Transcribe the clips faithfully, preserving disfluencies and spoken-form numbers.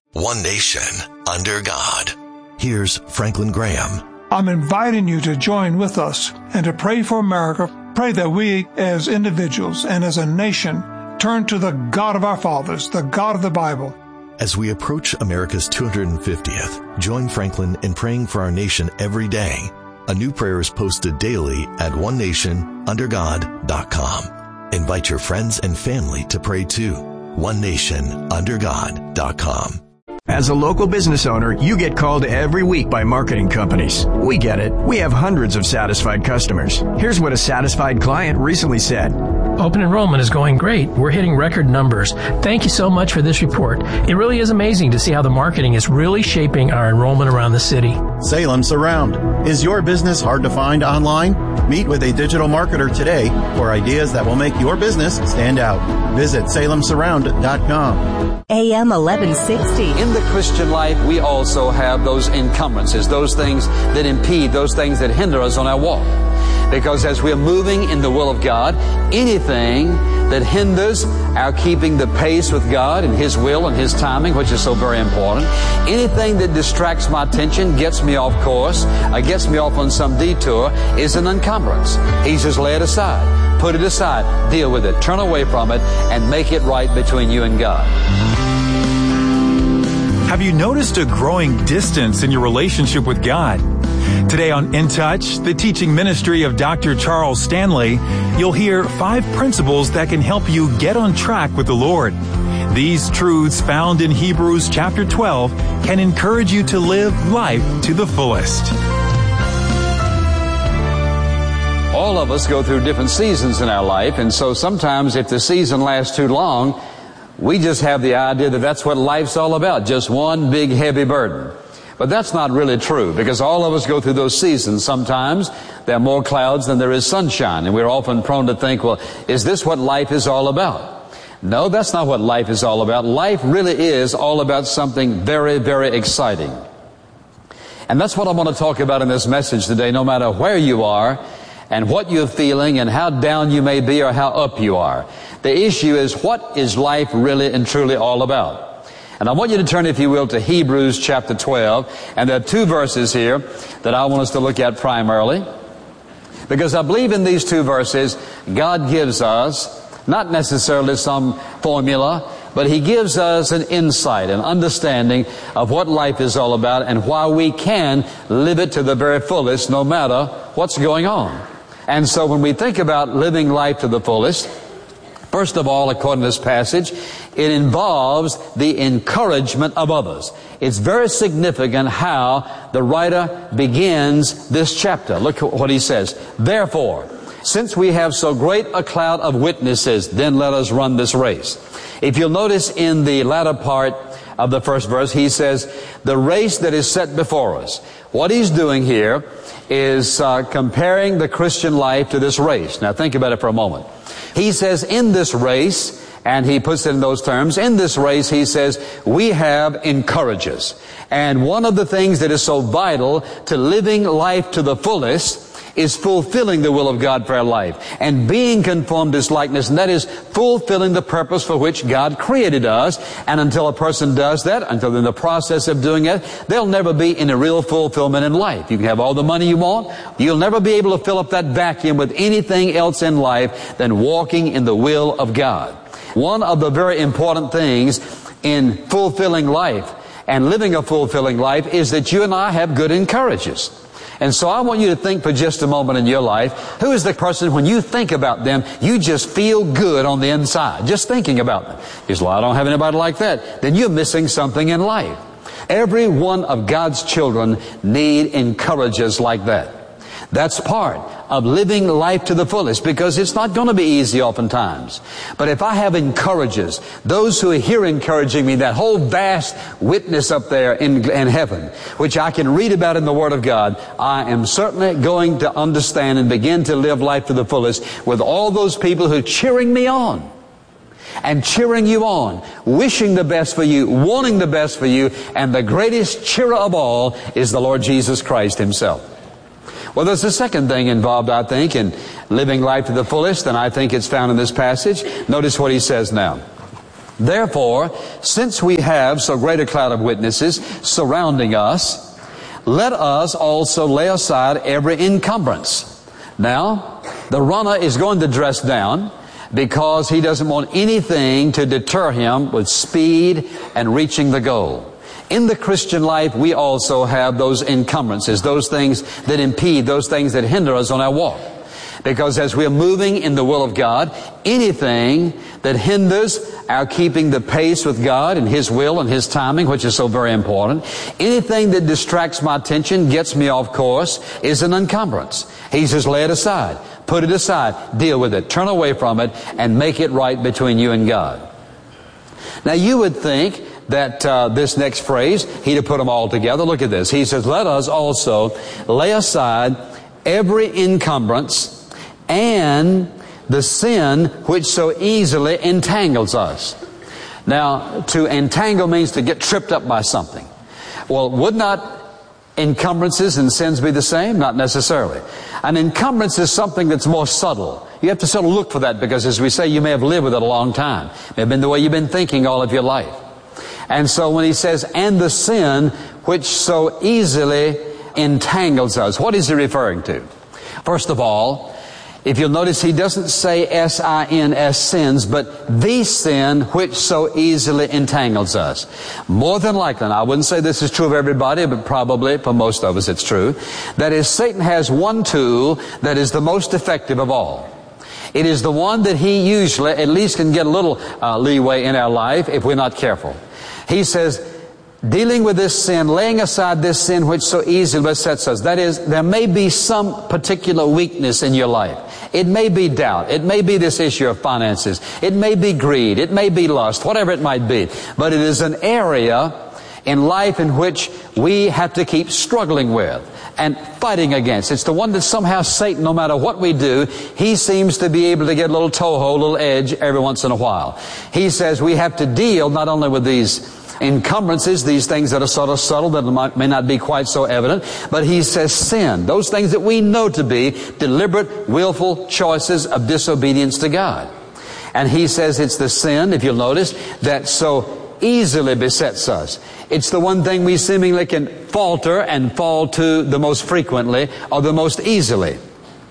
One nation under God. Here's Franklin Graham. I'm inviting you to join with us and to pray for America. Pray that we as individuals and as a nation turn to the God of our fathers, the God of the Bible. As we approach America's two hundred fiftieth, join Franklin in praying for our nation every day. A new prayer is posted daily at one nation under god dot com. Invite your friends and family to pray too. one nation under god dot com. As a local business owner, you get called every week by marketing companies. We get it. We have hundreds of satisfied customers. Here's what a satisfied client recently said. Open enrollment is going great. We're hitting record numbers. Thank you so much for this report. It really is amazing to see how the marketing is really shaping our enrollment around the city. Salem Surround. Is your business hard to find online? Meet with a digital marketer today for ideas that will make your business stand out. Visit salem surround dot com. A M eleven sixty. In the Christian life, we also have those encumbrances, those things that impede, those things that hinder us on our walk. Because as we're moving in the will of God, anything that hinders our keeping the pace with God and His will and His timing, which is so very important, anything that distracts my attention, gets me off course, or gets me off on some detour, is an encumbrance. He says, lay it aside, put it aside, deal with it, turn away from it, and make it right between you and God. Have you noticed a growing distance in your relationship with God? Today on In Touch, the teaching ministry of Doctor Charles Stanley, you'll hear five principles that can help you get on track with the Lord. These truths found in Hebrews chapter twelve can encourage you to live life to the fullest. All of us go through different seasons in our life, and so sometimes if the season lasts too long, we just have the idea that that's what life's all about, just one big heavy burden. But that's not really true, because all of us go through those seasons. Sometimes there are more clouds than there is sunshine, and we're often prone to think, well, is this what life is all about? No, that's not what life is all about. Life really is all about something very, very exciting. And that's what I want to talk about in this message today, no matter where you are and what you're feeling and how down you may be or how up you are. The issue is, what is life really and truly all about? And I want you to turn, if you will, to Hebrews chapter twelve. And there are two verses here that I want us to look at primarily. Because I believe in these two verses, God gives us not necessarily some formula, but He gives us an insight, an understanding of what life is all about and why we can live it to the very fullest no matter what's going on. And so when we think about living life to the fullest, first of all, according to this passage, it involves the encouragement of others. It's very significant how the writer begins this chapter. Look at what he says. Therefore, since we have so great a cloud of witnesses, then let us run this race. If you'll notice in the latter part of the first verse, he says, the race that is set before us. What he's doing here is uh, comparing the Christian life to this race. Now think about it for a moment. He says in this race, and he puts it in those terms, in this race, he says, we have encouragers. And one of the things that is so vital to living life to the fullest is fulfilling the will of God for our life and being conformed to His likeness, and that is fulfilling the purpose for which God created us. And until a person does that, until in the process of doing it, there'll never be any real fulfillment in life. You can have all the money you want, you'll never be able to fill up that vacuum with anything else in life than walking in the will of God. One of the very important things in fulfilling life and living a fulfilling life is that you and I have good encouragers. And so I want you to think for just a moment in your life, who is the person when you think about them, you just feel good on the inside, just thinking about them. You say, well, I don't have anybody like that. Then you're missing something in life. Every one of God's children need encouragers like that. That's part of living life to the fullest, because it's not going to be easy oftentimes. But if I have encouragers, those who are here encouraging me, that whole vast witness up there in, in heaven, which I can read about in the Word of God, I am certainly going to understand and begin to live life to the fullest with all those people who are cheering me on. And cheering you on, wishing the best for you, wanting the best for you, and the greatest cheerer of all is the Lord Jesus Christ Himself. Well, there's a second thing involved, I think, in living life to the fullest, and I think it's found in this passage. Notice what he says now. Therefore, since we have so great a cloud of witnesses surrounding us, let us also lay aside every encumbrance. Now, the runner is going to dress down because he doesn't want anything to deter him with speed and reaching the goal. In the Christian life, we also have those encumbrances, those things that impede, those things that hinder us on our walk. Because as we're moving in the will of God, anything that hinders our keeping the pace with God and His will and His timing, which is so very important, anything that distracts my attention, gets me off course, is an encumbrance. He says, lay it aside, put it aside, deal with it, turn away from it, and make it right between you and God. Now you would think that uh, this next phrase, he'd have put them all together. Look at this. He says, let us also lay aside every encumbrance and the sin which so easily entangles us. Now, to entangle means to get tripped up by something. Well, would not encumbrances and sins be the same? Not necessarily. An encumbrance is something that's more subtle. You have to sort of look for that because, as we say, you may have lived with it a long time. It may have been the way you've been thinking all of your life. And so when he says, and the sin which so easily entangles us, what is he referring to? First of all, if you'll notice, he doesn't say S I N S sins, but the sin which so easily entangles us. More than likely, and I wouldn't say this is true of everybody, but probably for most of us it's true, that is, Satan has one tool that is the most effective of all. It is the one that he usually at least can get a little uh, leeway in our life if we're not careful. He says, dealing with this sin, laying aside this sin which so easily besets us. That is, there may be some particular weakness in your life. It may be doubt. It may be this issue of finances. It may be greed. It may be lust, whatever it might be. But it is an area in life in which we have to keep struggling with and fighting against. It's the one that somehow Satan, no matter what we do, he seems to be able to get a little toehold, a little edge every once in a while. He says we have to deal not only with these encumbrances, these things that are sort of subtle, that may not be quite so evident, but he says sin, those things that we know to be deliberate, willful choices of disobedience to God. And he says it's the sin, if you'll notice, that so easily besets us. It's the one thing we seemingly can falter and fall to the most frequently or the most easily.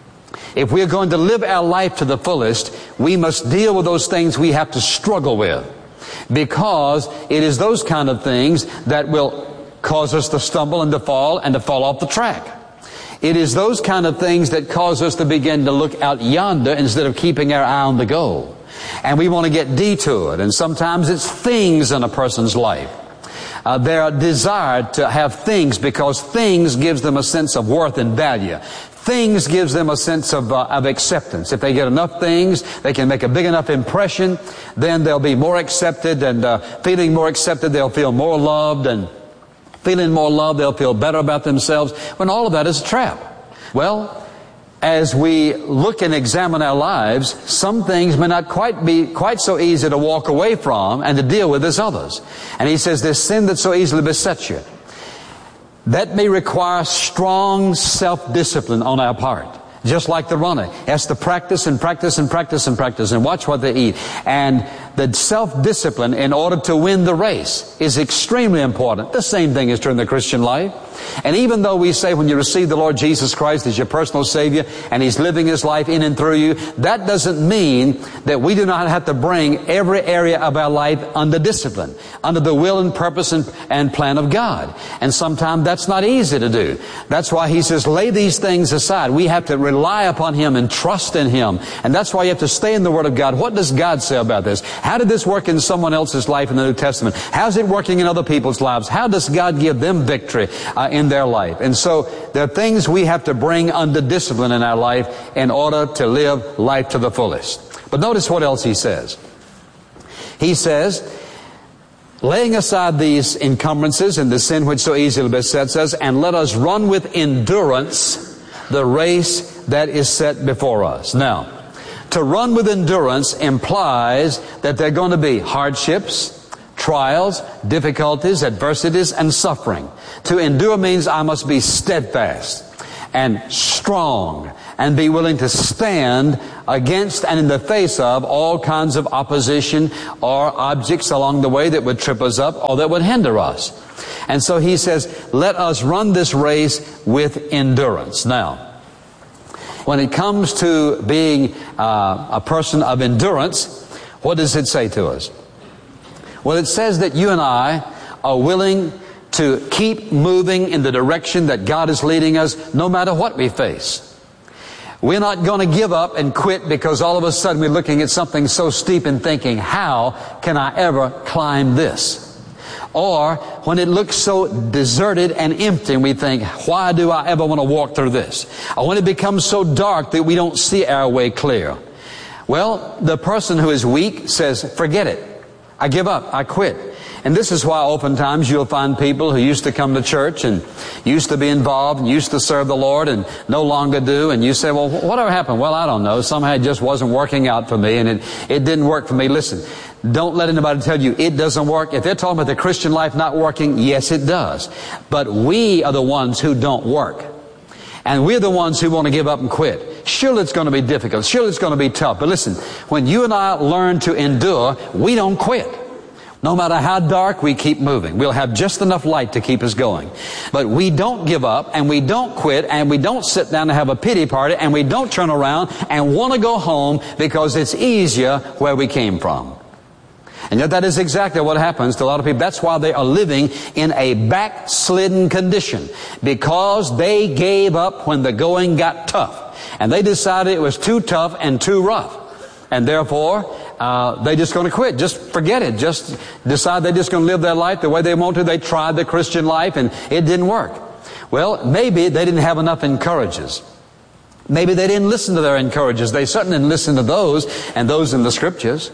If we're going to live our life to the fullest, we must deal with those things we have to struggle with. Because it is those kind of things that will cause us to stumble and to fall and to fall off the track. It is those kind of things that cause us to begin to look out yonder instead of keeping our eye on the goal. And we want to get detoured. And sometimes it's things in a person's life. Uh, they're desired to have things because things gives them a sense of worth and value. Things gives them a sense of, uh, of acceptance. If they get enough things, they can make a big enough impression, then they'll be more accepted, and uh, feeling more accepted, they'll feel more loved, and feeling more loved, they'll feel better about themselves, when all of that is a trap. Well, as we look and examine our lives, some things may not quite be quite so easy to walk away from and to deal with as others. And he says, this sin that so easily besets you, that may require strong self-discipline on our part. Just like the runner has to practice and practice and practice and practice and watch what they eat. And the self-discipline in order to win the race is extremely important. The same thing is true in the Christian life. And even though we say when you receive the Lord Jesus Christ as your personal Savior and He's living His life in and through you, that doesn't mean that we do not have to bring every area of our life under discipline, under the will and purpose and, and plan of God. And sometimes that's not easy to do. That's why He says, lay these things aside. We have to rely upon Him and trust in Him. And that's why you have to stay in the Word of God. What does God say about this? How did this work in someone else's life in the New Testament? How's it working in other people's lives? How does God give them victory uh, in their life? And so there are things we have to bring under discipline in our life in order to live life to the fullest. But notice what else he says. He says, laying aside these encumbrances and the sin which so easily besets us, and let us run with endurance the race that is set before us. Now, to run with endurance implies that there are going to be hardships, trials, difficulties, adversities, and suffering. To endure means I must be steadfast. and strong, and be willing to stand against and in the face of all kinds of opposition or objects along the way that would trip us up or that would hinder us. And so he says, let us run this race with endurance. Now, when it comes to being uh, a person of endurance, what does it say to us? Well, it says that you and I are willing to keep moving in the direction that God is leading us no matter what we face. We're not going to give up and quit because all of a sudden we're looking at something so steep and thinking, how can I ever climb this? Or when it looks so deserted and empty and we think, why do I ever want to walk through this? Or when it becomes so dark that we don't see our way clear. Well, the person who is weak says, forget it. I give up. I quit. And this is why oftentimes you'll find people who used to come to church and used to be involved and used to serve the Lord and no longer do. And you say, well, whatever happened? Well, I don't know. Somehow it just wasn't working out for me and it, it didn't work for me. Listen, don't let anybody tell you it doesn't work. If they're talking about the Christian life not working, yes, it does. But we are the ones who don't work. And we're the ones who want to give up and quit. Sure, it's going to be difficult. Sure, it's going to be tough. But listen, when you and I learn to endure, we don't quit. No matter how dark, we keep moving. We'll have just enough light to keep us going. But we don't give up, and we don't quit, and we don't sit down and have a pity party, and we don't turn around and want to go home because it's easier where we came from. And yet that is exactly what happens to a lot of people. That's why they are living in a backslidden condition. Because they gave up when the going got tough. And they decided it was too tough and too rough. And therefore, uh, they're just going to quit. Just forget it. Just decide they're just going to live their life the way they want to. They tried the Christian life and it didn't work. Well, maybe they didn't have enough encouragers. Maybe they didn't listen to their encouragers. They certainly didn't listen to those and those in the Scriptures.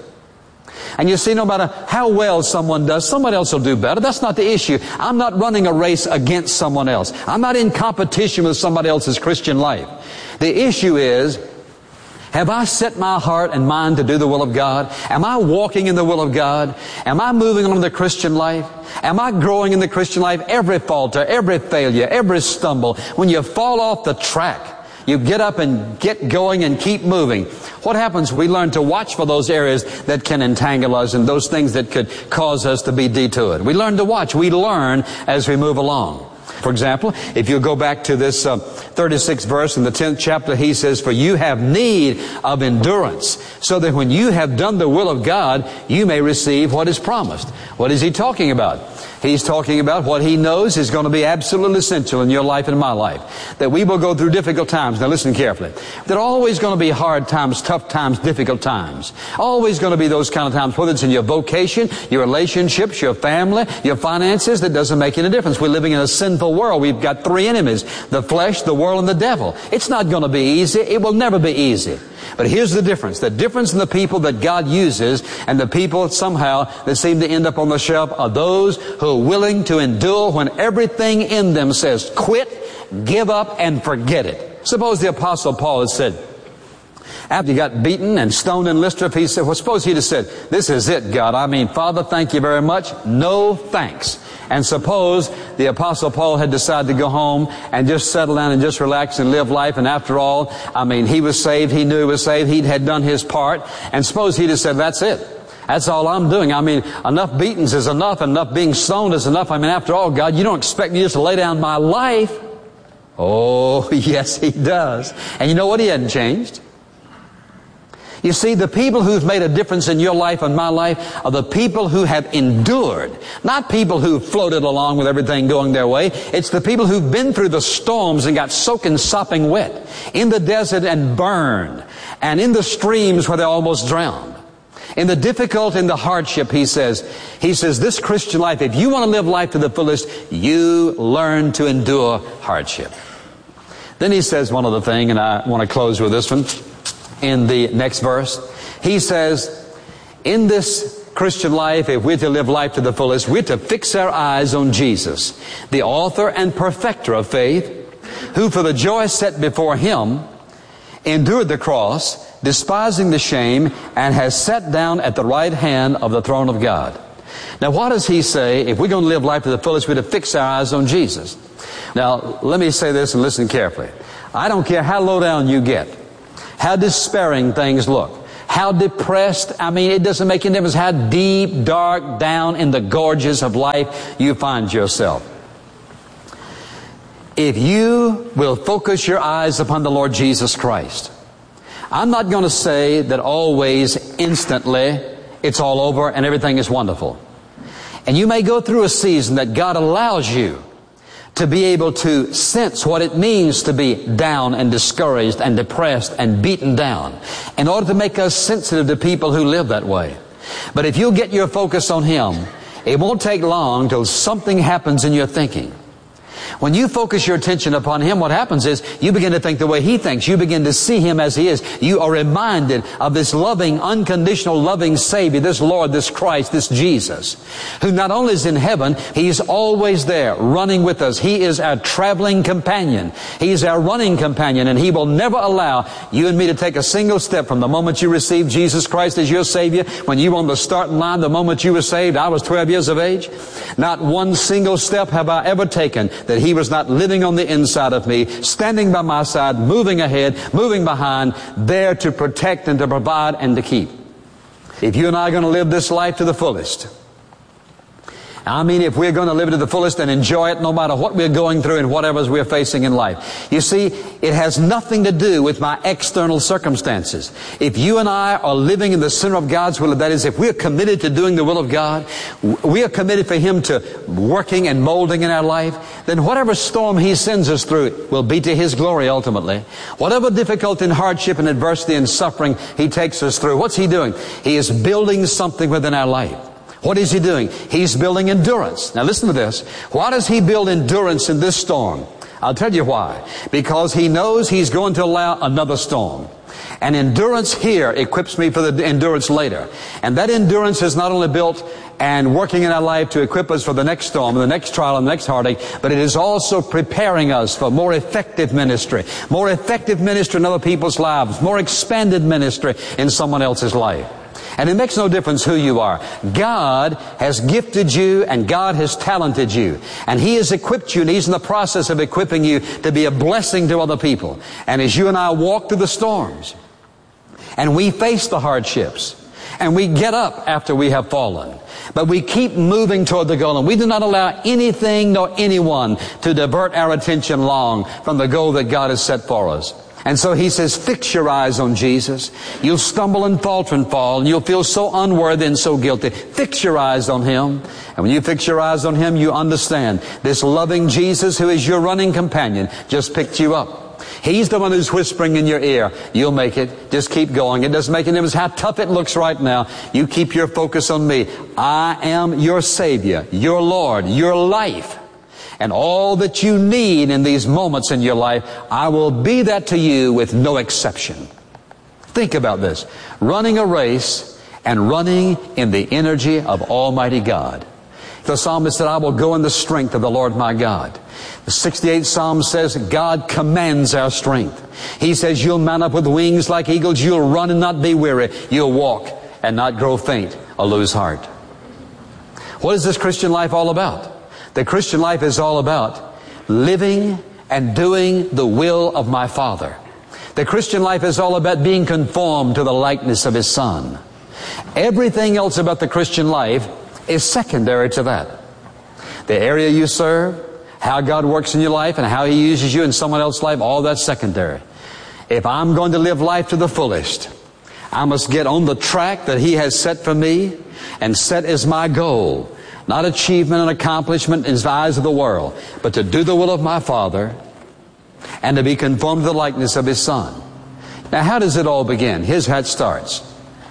And you see, no matter how well someone does, someone else will do better. That's not the issue. I'm not running a race against someone else. I'm not in competition with somebody else's Christian life. The issue is, have I set my heart and mind to do the will of God? Am I walking in the will of God? Am I moving on in the Christian life? Am I growing in the Christian life? Every falter, every failure, every stumble, when you fall off the track, you get up and get going and keep moving. What happens? We learn to watch for those areas that can entangle us and those things that could cause us to be detoured. We learn to watch. We learn as we move along. For example, if you go back to this uh, thirty-sixth verse in the tenth chapter, he says, for you have need of endurance, so that when you have done the will of God, you may receive what is promised. What is he talking about? He's talking about what he knows is going to be absolutely essential in your life and my life. That we will go through difficult times. Now listen carefully. There are always going to be hard times, tough times, difficult times. Always going to be those kind of times, whether it's in your vocation, your relationships, your family, your finances. That doesn't make any difference. We're living in a sinful world. We've got three enemies: the flesh, the world, and the devil. It's not going to be easy. It will never be easy. But here's the difference. The difference in the people that God uses and the people somehow that seem to end up on the shelf are those who are willing to endure when everything in them says quit, give up, and forget it. Suppose the Apostle Paul had said, after he got beaten and stoned in Lystra, he said, well, suppose he'd have said, this is it, God. I mean, Father, thank you very much. No thanks. And suppose the Apostle Paul had decided to go home and just settle down and just relax and live life. And after all, I mean, he was saved. He knew he was saved. He had done his part. And suppose he'd have said, that's it. That's all I'm doing. I mean, enough beatings is enough. Enough being stoned is enough. I mean, after all, God, you don't expect me just to lay down my life. Oh, yes, he does. And you know what? He hadn't changed. You see, the people who've made a difference in your life and my life are the people who have endured. Not people who floated along with everything going their way. It's the people who've been through the storms and got soaking, sopping wet. In the desert and burned. And in the streams where they almost drowned. In the difficult and the hardship, he says, he says, this Christian life, if you want to live life to the fullest, you learn to endure hardship. Then he says one other thing, and I want to close with this one. In the next verse, he says, in this Christian life, if we're to live life to the fullest, we're to fix our eyes on Jesus, the author and perfecter of faith, who for the joy set before him endured the cross, despising the shame, and has sat down at the right hand of the throne of God. Now, what does he say? If we're going to live life to the fullest, we're to fix our eyes on Jesus. Now, let me say this and listen carefully. I don't care how low down you get, how despairing things look, how depressed, I mean, it doesn't make any difference how deep, dark, down in the gorges of life you find yourself. If you will focus your eyes upon the Lord Jesus Christ, I'm not going to say that always, instantly, it's all over and everything is wonderful. And you may go through a season that God allows you to be able to sense what it means to be down and discouraged and depressed and beaten down in order to make us sensitive to people who live that way. But if you'll get your focus on Him, it won't take long till something happens in your thinking. When you focus your attention upon Him, what happens is you begin to think the way He thinks. You begin to see Him as He is. You are reminded of this loving, unconditional, loving Savior, this Lord, this Christ, this Jesus, who not only is in heaven, He's always there, running with us. He is our traveling companion. He's our running companion, and He will never allow you and me to take a single step from the moment you received Jesus Christ as your Savior. When you were on the starting line, the moment you were saved, I was twelve years of age. Not one single step have I ever taken that He was not living on the inside of me, standing by my side, moving ahead, moving behind, there to protect and to provide and to keep. If you and I are going to live this life to the fullest, I mean, if we're going to live it to the fullest and enjoy it no matter what we're going through and whatever we're facing in life. You see, it has nothing to do with my external circumstances. If you and I are living in the center of God's will, that is, if we're committed to doing the will of God, we are committed for Him to working and molding in our life, then whatever storm He sends us through will be to His glory ultimately. Whatever difficulty and hardship and adversity and suffering He takes us through, what's He doing? He is building something within our life. What is He doing? He's building endurance. Now listen to this. Why does He build endurance in this storm? I'll tell you why. Because He knows He's going to allow another storm. And endurance here equips me for the endurance later. And that endurance is not only built and working in our life to equip us for the next storm, the next trial, and the next heartache, but it is also preparing us for more effective ministry. More effective ministry in other people's lives. More expanded ministry in someone else's life. And it makes no difference who you are. God has gifted you and God has talented you. And He has equipped you, and He's in the process of equipping you to be a blessing to other people. And as you and I walk through the storms, and we face the hardships, and we get up after we have fallen, but we keep moving toward the goal, and we do not allow anything nor anyone to divert our attention long from the goal that God has set for us. And so He says, fix your eyes on Jesus. You'll stumble and falter and fall, and you'll feel so unworthy and so guilty. Fix your eyes on Him. And when you fix your eyes on Him, you understand this loving Jesus, who is your running companion, just picked you up. He's the one who's whispering in your ear, you'll make it. Just keep going. It doesn't make any difference how tough it looks right now. You keep your focus on me. I am your Savior, your Lord, your life. And all that you need in these moments in your life, I will be that to you with no exception. Think about this. Running a race and running in the energy of Almighty God. The psalmist said, I will go in the strength of the Lord my God. The sixty-eighth Psalm says, God commands our strength. He says, you'll mount up with wings like eagles. You'll run and not be weary. You'll walk and not grow faint or lose heart. What is this Christian life all about? The Christian life is all about living and doing the will of my Father. The Christian life is all about being conformed to the likeness of His Son. Everything else about the Christian life is secondary to that. The area you serve, how God works in your life, and how He uses you in someone else's life, all that's secondary. If I'm going to live life to the fullest, I must get on the track that He has set for me and set as my goal. Not achievement and accomplishment in the eyes of the world, but to do the will of my Father and to be conformed to the likeness of His Son. Now, how does it all begin? Here's how it starts.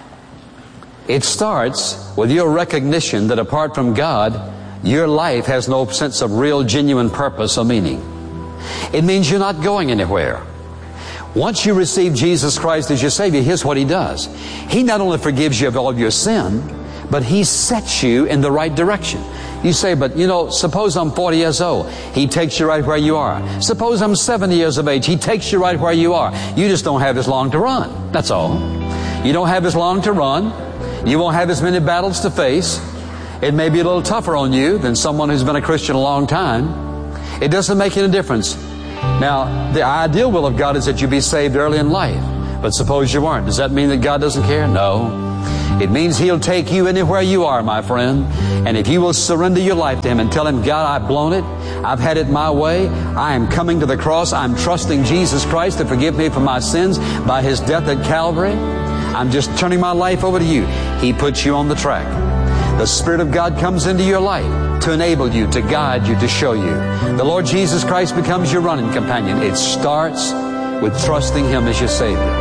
It starts with your recognition that apart from God, your life has no sense of real, genuine purpose or meaning. It means you're not going anywhere. Once you receive Jesus Christ as your Savior, here's what He does. He not only forgives you of all of your sin, but He sets you in the right direction. You say, but you know, suppose I'm forty years old. He takes you right where you are. Suppose I'm seventy years of age. He takes you right where you are. You just don't have as long to run. That's all. You don't have as long to run. You won't have as many battles to face. It may be a little tougher on you than someone who's been a Christian a long time. It doesn't make any difference. Now, the ideal will of God is that you be saved early in life. But suppose you weren't. Does that mean that God doesn't care? No. It means He'll take you anywhere you are, my friend. And if you will surrender your life to Him and tell Him, God, I've blown it. I've had it my way. I am coming to the cross. I'm trusting Jesus Christ to forgive me for my sins by His death at Calvary. I'm just turning my life over to you. He puts you on the track. The Spirit of God comes into your life to enable you, to guide you, to show you. The Lord Jesus Christ becomes your running companion. It starts with trusting Him as your Savior.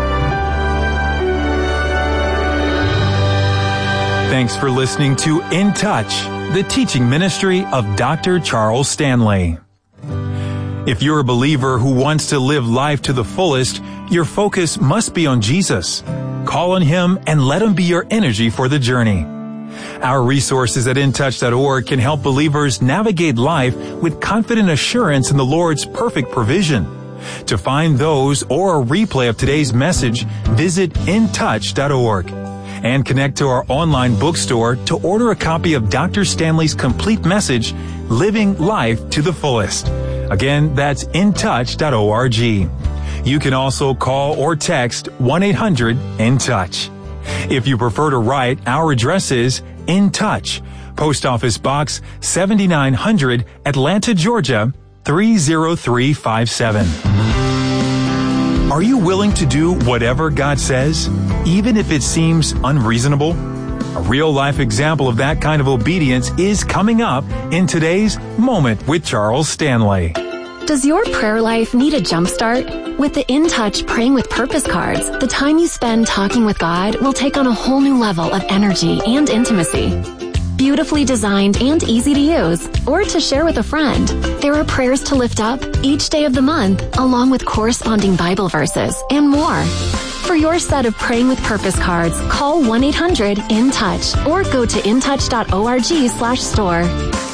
Thanks for listening to In Touch, the teaching ministry of Doctor Charles Stanley. If you're a believer who wants to live life to the fullest, your focus must be on Jesus. Call on Him and let Him be your energy for the journey. Our resources at in touch dot org can help believers navigate life with confident assurance in the Lord's perfect provision. To find those or a replay of today's message, visit in touch dot org. And connect to our online bookstore to order a copy of Doctor Stanley's complete message, Living Life to the Fullest. Again, that's in touch dot org. You can also call or text one eight hundred in touch. If you prefer to write, our address is In Touch, Post Office Box seventy-nine hundred, Atlanta, Georgia, three zero three five seven. Are you willing to do whatever God says, even if it seems unreasonable? A real-life example of that kind of obedience is coming up in today's Moment with Charles Stanley. Does your prayer life need a jumpstart? With the In Touch Praying with Purpose cards, the time you spend talking with God will take on a whole new level of energy and intimacy. Beautifully designed and easy to use, or to share with a friend, there are prayers to lift up each day of the month, along with corresponding Bible verses and more. For your set of Praying with Purpose cards, call one eight hundred in touch or go to in touch dot org slash store.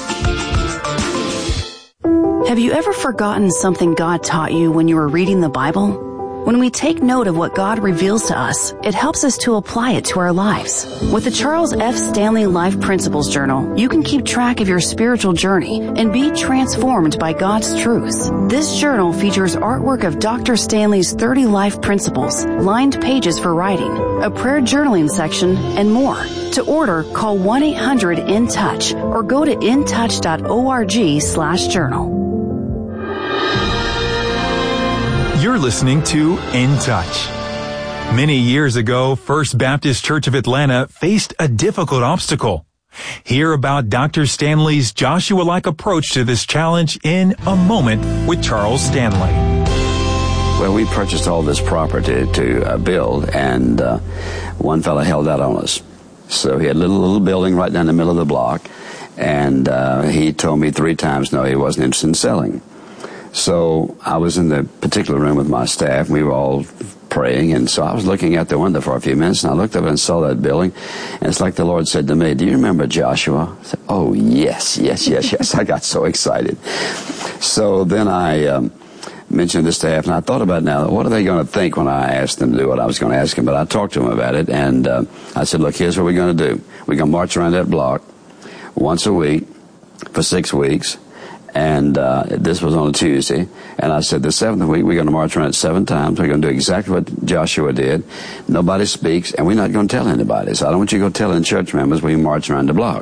Have you ever forgotten something God taught you when you were reading the Bible? When we take note of what God reveals to us, it helps us to apply it to our lives. With the Charles F. Stanley Life Principles Journal, you can keep track of your spiritual journey and be transformed by God's truths. This journal features artwork of Doctor Stanley's thirty life principles, lined pages for writing, a prayer journaling section, and more. To order, call one eight hundred in touch or go to in touch dot org slash journal. You're listening to In Touch. Many years ago, First Baptist Church of Atlanta faced a difficult obstacle. Hear about Doctor Stanley's Joshua-like approach to this challenge in A Moment with Charles Stanley. Well, we purchased all this property to uh, build, and uh, one fellow held out on us. So he had a little, little building right down the middle of the block, and uh, he told me three times, no, he wasn't interested in selling. So I was in the particular room with my staff, and we were all praying, and so I was looking out the window for a few minutes, and I looked up and saw that building, and it's like the Lord said to me, do you remember Joshua? I said, oh, yes, yes, yes, yes. I got so excited. So then I um, mentioned the staff, and I thought about now, what are they going to think when I asked them to do what I was going to ask them? But I talked to them about it, and uh, I said, look, here's what we're going to do. We're going to march around that block once a week for six weeks. And uh, this was on a Tuesday. And I said, the seventh week, we're going to march around seven times. We're going to do exactly what Joshua did. Nobody speaks, and we're not going to tell anybody. So I don't want you to go telling church members we march around the block.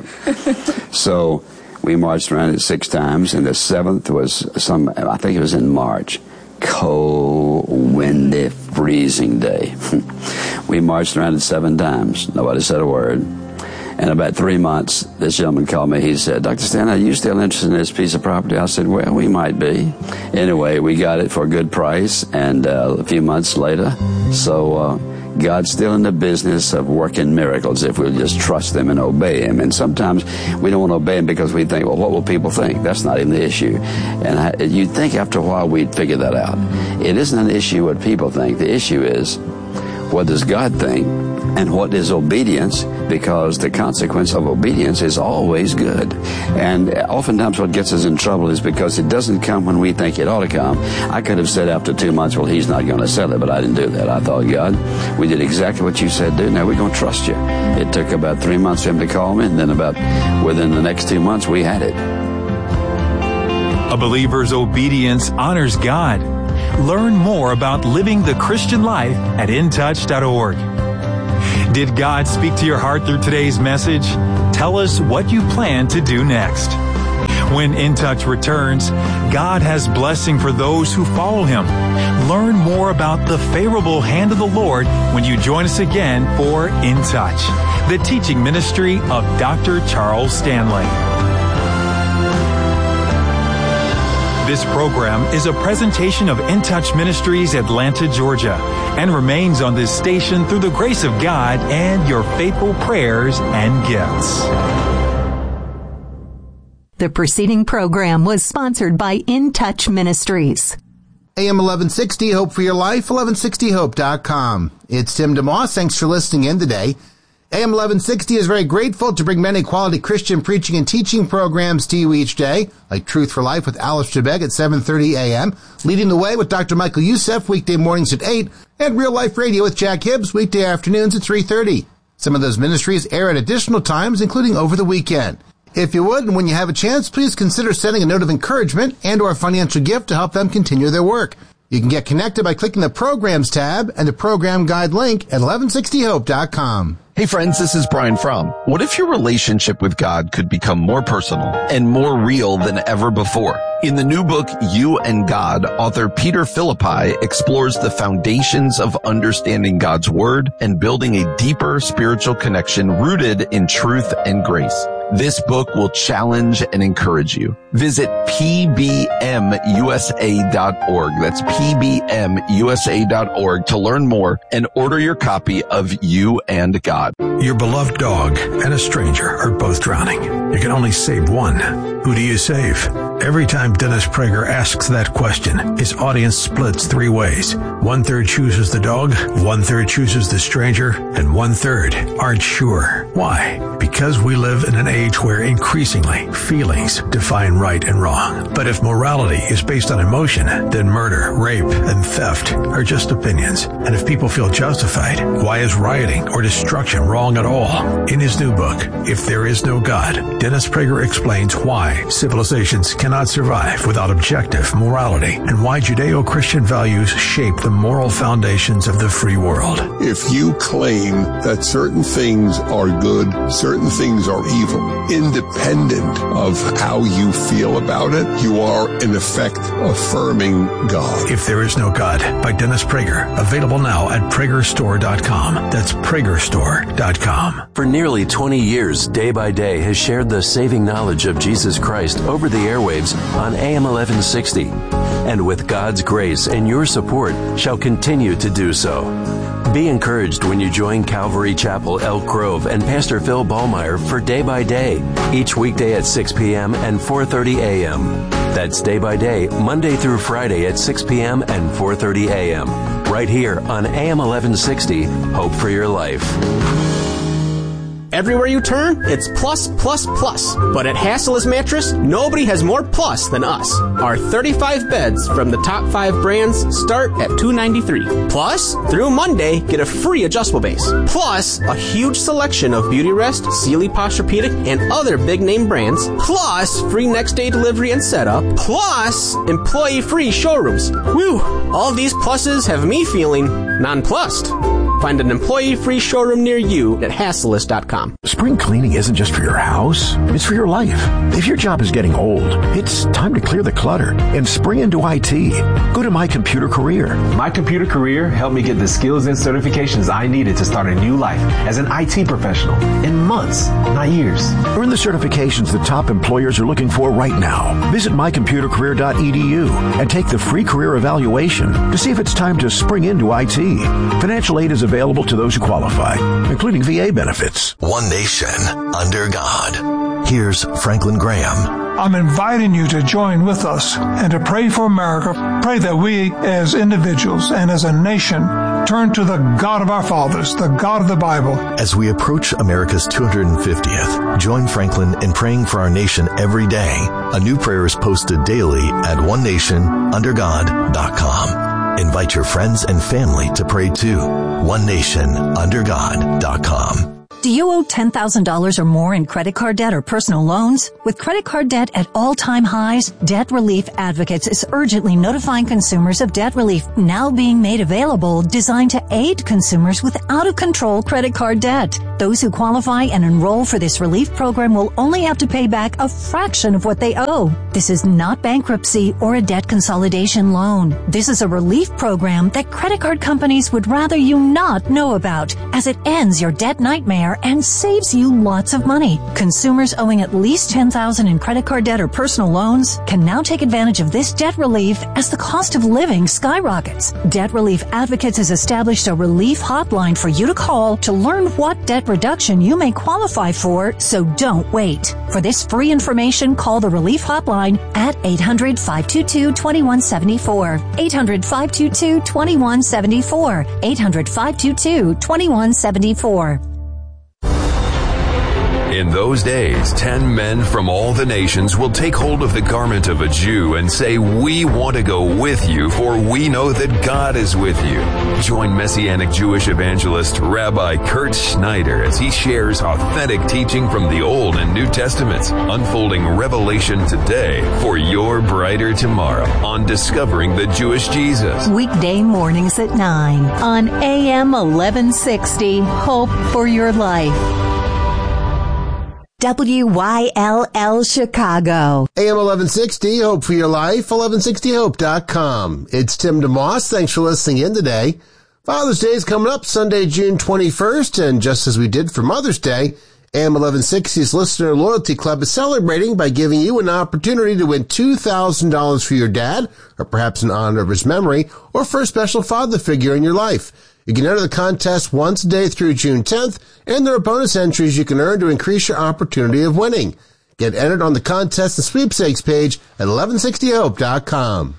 So we marched around it six times, and the seventh was some, I think it was in March. Cold, windy, freezing day. We marched around it seven times. Nobody said a word. And about three months, this gentleman called me. He said, Doctor Stanley, are you still interested in this piece of property? I said, well, we might be. Anyway, we got it for a good price, and uh, a few months later. So uh, God's still in the business of working miracles if we'll just trust Him and obey Him. And sometimes we don't want to obey Him because we think, well, what will people think? That's not even the issue. And I, you'd think after a while we'd figure that out. It isn't an issue what people think. The issue is, what does God think? And what is obedience? Because the consequence of obedience is always good. And oftentimes what gets us in trouble is because it doesn't come when we think it ought to come. I could have said after two months, well, he's not going to sell it, but I didn't do that. I thought, God, we did exactly what you said do. Now we're going to trust you. It took about three months for him to call me, and then about within the next two months, we had it. A believer's obedience honors God. Learn more about living the Christian life at in touch dot org. Did God speak to your heart through today's message? Tell us what you plan to do next. When In Touch returns, God has blessing for those who follow Him. Learn more about the favorable hand of the Lord when you join us again for In Touch, the teaching ministry of Doctor Charles Stanley. This program is a presentation of In Touch Ministries, Atlanta, Georgia, and remains on this station through the grace of God and your faithful prayers and gifts. The preceding program was sponsored by In Touch Ministries. A M eleven sixty, Hope for Your Life, eleven sixty hope dot com. It's Tim DeMoss. Thanks for listening in today. A M eleven sixty is very grateful to bring many quality Christian preaching and teaching programs to you each day, like Truth for Life with Alice Trebek at seven thirty a.m., Leading the Way with Doctor Michael Youssef weekday mornings at eight, and Real Life Radio with Jack Hibbs weekday afternoons at three thirty. Some of those ministries air at additional times, including over the weekend. If you would, and when you have a chance, please consider sending a note of encouragement and or a financial gift to help them continue their work. You can get connected by clicking the Programs tab and the Program Guide link at eleven sixty hope dot com. Hey friends, this is Brian Fromm. What if your relationship with God could become more personal and more real than ever before? In the new book, You and God, author Peter Philippi explores the foundations of understanding God's Word and building a deeper spiritual connection rooted in truth and grace. This book will challenge and encourage you. Visit P B M U S A dot org. That's P B M U S A dot org to learn more and order your copy of You and God. Your beloved dog and a stranger are both drowning. You can only save one. Who do you save? Every time Dennis Prager asks that question, his audience splits three ways. One third chooses the dog, one third chooses the stranger, and one third aren't sure. Why? Because we live in an age where increasingly feelings define right and wrong. But if morality is based on emotion, then murder, rape, and theft are just opinions. And if people feel justified, why is rioting or destruction wrong at all? In his new book, If There Is No God, Dennis Prager explains why civilizations cannot survive without objective morality and why Judeo-Christian values shape the moral foundations of the free world. If you claim that certain things are good, certain things are evil, independent of how you feel about it, you are in effect affirming God. If There Is No God by Dennis Prager, available now at Prager Store dot com. That's Prager Store dot com. For nearly twenty years, Day by Day has shared the saving knowledge of Jesus Christ over the airwaves on A M eleven sixty, and with God's grace and your support shall continue to do so. Be encouraged when you join Calvary Chapel, Elk Grove, and Pastor Phil Ballmeyer for Day by Day, each weekday at six p.m. and four thirty a.m. That's Day by Day, Monday through Friday at six p.m. and four thirty a.m. right here on A M eleven sixty, Hope for Your Life. Everywhere you turn, it's plus, plus, plus. But at Hasselus Mattress, nobody has more plus than us. Our thirty-five beds from the top five brands start at two hundred ninety-three dollars. Plus, through Monday, get a free adjustable base. Plus, a huge selection of Beautyrest, Sealy Posturepedic, and other big-name brands. Plus, free next-day delivery and setup. Plus, employee-free showrooms. Whew! All these pluses have me feeling nonplussed. Find an employee-free showroom near you at Hasselus dot com. Spring cleaning isn't just for your house, it's for your life. If your job is getting old, it's time to clear the clutter and spring into I T. Go to My Computer Career. My Computer Career helped me get the skills and certifications I needed to start a new life as an I T professional in months, not years. Earn the certifications the top employers are looking for right now. Visit my computer career dot e d u and take the free career evaluation to see if it's time to spring into I T. Financial aid is available to those who qualify, including V A benefits. One nation under God. Here's Franklin Graham. I'm inviting you to join with us and to pray for America. Pray that we as individuals and as a nation turn to the God of our fathers, the God of the Bible. As we approach America's two hundred fiftieth, join Franklin in praying for our nation every day. A new prayer is posted daily at one nation under god dot com. Invite your friends and family to pray too. one nation under god dot com. Do you owe ten thousand dollars or more in credit card debt or personal loans? With credit card debt at all-time highs, Debt Relief Advocates is urgently notifying consumers of debt relief now being made available, designed to aid consumers with out-of-control credit card debt. Those who qualify and enroll for this relief program will only have to pay back a fraction of what they owe. This is not bankruptcy or a debt consolidation loan. This is a relief program that credit card companies would rather you not know about, as it ends your debt nightmare and saves you lots of money. Consumers owing at least ten thousand dollars in credit card debt or personal loans can now take advantage of this debt relief as the cost of living skyrockets. Debt Relief Advocates has established a relief hotline for you to call to learn what debt reduction you may qualify for, so don't wait. For this free information, call the relief hotline at eight hundred, five two two, two one seven four. eight hundred, five two two, two one seven four. eight hundred, five two two, two one seven four. In those days, ten men from all the nations will take hold of the garment of a Jew and say, "We want to go with you, for we know that God is with you." Join Messianic Jewish evangelist Rabbi Kurt Schneider as he shares authentic teaching from the Old and New Testaments, unfolding revelation today for your brighter tomorrow on Discovering the Jewish Jesus. Weekday mornings at nine on A M eleven sixty, Hope for Your Life. W Y L L Chicago. A M eleven sixty, Hope for Your Life, eleven sixty hope dot com. It's Tim DeMoss. Thanks for listening in today. Father's Day is coming up Sunday, June twenty-first, and just as we did for Mother's Day, A M eleven sixty's Listener Loyalty Club is celebrating by giving you an opportunity to win two thousand dollars for your dad, or perhaps in honor of his memory, or for a special father figure in your life. You can enter the contest once a day through June tenth, and there are bonus entries you can earn to increase your opportunity of winning. Get entered on the contest and sweepstakes page at eleven sixty hope dot com.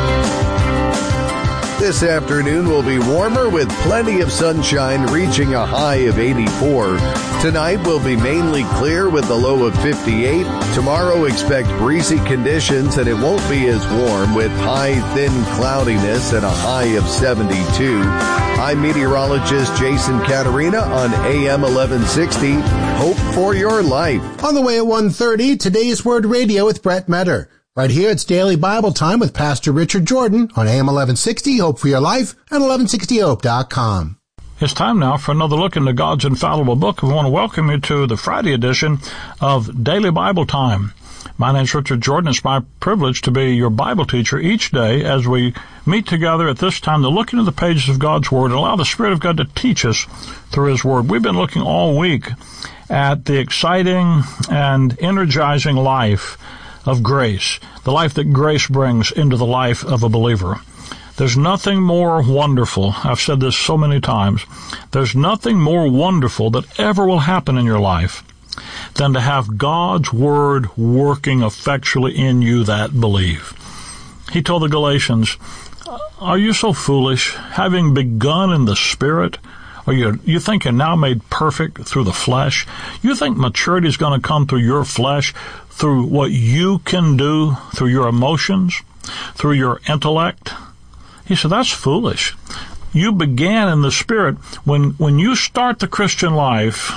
This afternoon will be warmer with plenty of sunshine, reaching a high of eighty-four. Tonight will be mainly clear with a low of fifty-eight. Tomorrow expect breezy conditions and it won't be as warm with high thin cloudiness and a high of seventy-two. I'm meteorologist Jason Caterina on A M eleven sixty. Hope for Your Life. On the way at one thirty, Today's Word Radio with Brett Metter. Right here, it's Daily Bible Time with Pastor Richard Jordan on A M eleven sixty, Hope for Your Life, and eleven sixty hope dot com. It's time now for another look into God's infallible book. We want to welcome you to the Friday edition of Daily Bible Time. My name's Richard Jordan. It's my privilege to be your Bible teacher each day as we meet together at this time to look into the pages of God's Word and allow the Spirit of God to teach us through His Word. We've been looking all week at the exciting and energizing life of grace, the life that grace brings into the life of a believer. There's nothing more wonderful, I've said this so many times, there's nothing more wonderful that ever will happen in your life than to have God's Word working effectually in you that believe. He told the Galatians, "Are you so foolish, having begun in the Spirit? Or you, you think you're now made perfect through the flesh? You think maturity is going to come through your flesh, through what you can do, through your emotions, through your intellect?" He said, that's foolish. You began in the Spirit. When, when you start the Christian life,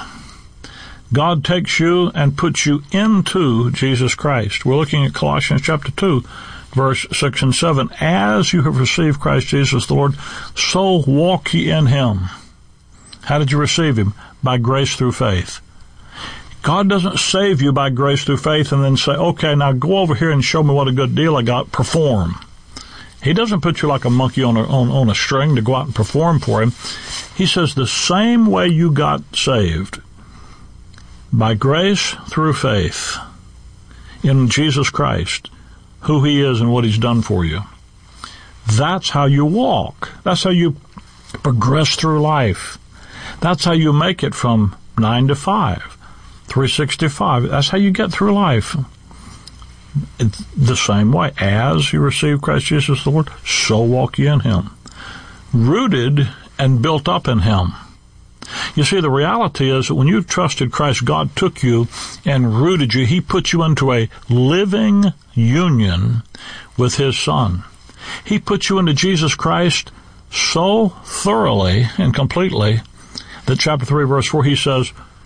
God takes you and puts you into Jesus Christ. We're looking at Colossians chapter two, verse six and seven. As you have received Christ Jesus the Lord, so walk ye in Him. How did you receive Him? By grace through faith. God doesn't save you by grace through faith and then say, okay, now go over here and show me what a good deal I got. Perform. He doesn't put you like a monkey on a, on, on a string to go out and perform for Him. He says the same way you got saved, by grace through faith in Jesus Christ, who He is and what He's done for you. That's how you walk. That's how you progress through life. That's how you make it from nine to five, three sixty-five. That's how you get through life. It's the same way. As you receive Christ Jesus the Lord, so walk ye in Him. Rooted and built up in Him. You see, the reality is that when you've trusted Christ, God took you and rooted you. He put you into a living union with His Son. He put you into Jesus Christ so thoroughly and completely that chapter three, verse four, He says,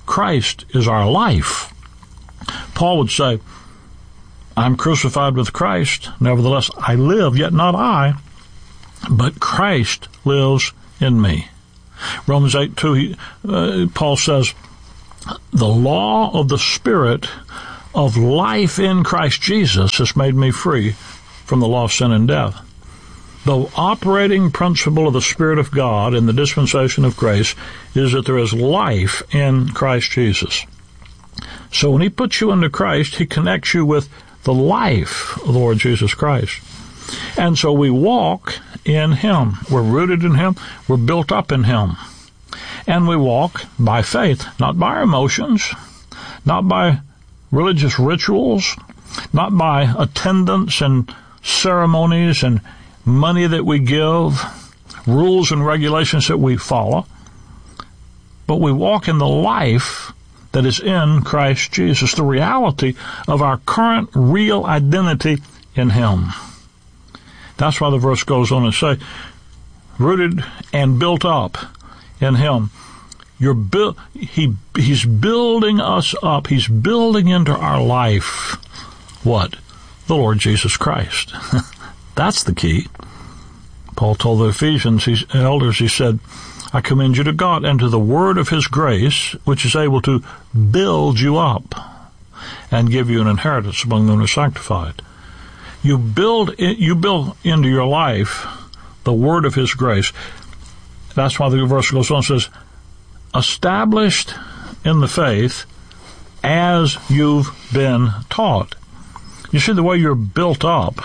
Christ is our life. Paul would say, I'm crucified with Christ, nevertheless I live, yet not I, but Christ lives in me. Romans eight two, he, uh, Paul says, the law of the Spirit of life in Christ Jesus has made me free from the law of sin and death. The operating principle of the Spirit of God in the dispensation of grace is that there is life in Christ Jesus. So when he puts you into Christ, he connects you with the life of the Lord Jesus Christ. And so we walk in him. We're rooted in him. We're built up in him. And we walk by faith, not by our emotions, not by religious rituals, not by attendance and ceremonies and money that we give, rules and regulations that we follow, but we walk in the life that is in Christ Jesus, the reality of our current real identity in him. That's why the verse goes on to say, rooted and built up in him. You're bu- he, he's building us up. He's building into our life what? The Lord Jesus Christ. That's the key. Paul told the Ephesians, his elders, he said, I commend you to God and to the word of his grace, which is able to build you up and give you an inheritance among them who are sanctified. You build, you build into your life the word of his grace. That's why the verse goes on and says, established in the faith as you've been taught. You see, the way you're built up